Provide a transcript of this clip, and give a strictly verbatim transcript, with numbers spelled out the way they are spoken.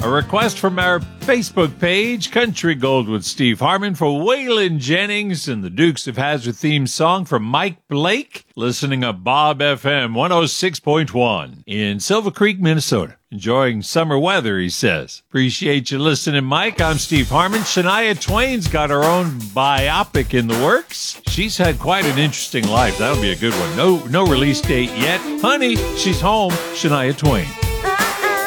A request from our Facebook page, Country Gold with Steve Harmon, for Waylon Jennings and the Dukes of Hazzard theme song from Mike Blake, listening at Bob F M one oh six point one in Silver Creek, Minnesota. Enjoying summer weather, he says. Appreciate you listening, Mike. I'm Steve Harmon. Shania Twain's got her own biopic in the works. She's had quite an interesting life. That'll be a good one. No, no release date yet. Honey, she's home. Shania Twain.